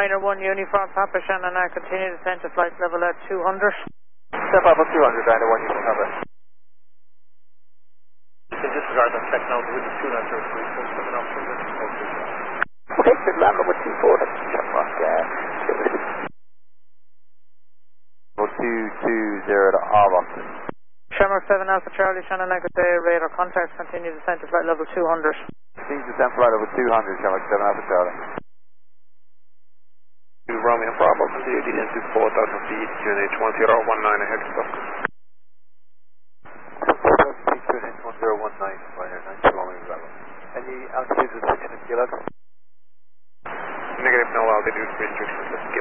Minor 1 Uniform Papa Shannon, I continue descent to flight level at 200. Step up at 200, Dino 1 Uniform Papa. You can disregard that check now, with the 2 knots or 3 post coming up from this. Okay, so land number 24, that's Shamrock, 220 to Alba. Shamrock 7 Alpha Charlie, Shannon, I could say radar contacts, continue descent to flight level 200. Please descend flight level 200, Shamrock 7 Alpha Charlie. To Romeo Bravo, continue descent to 4,000 feet, unit 1019 ahead, stop. 4,000 feet, unit 1019, right here, 90 Romeo Bravo. Any altitude restriction in Gillard? Negative, no altitude restrictions at Gillard.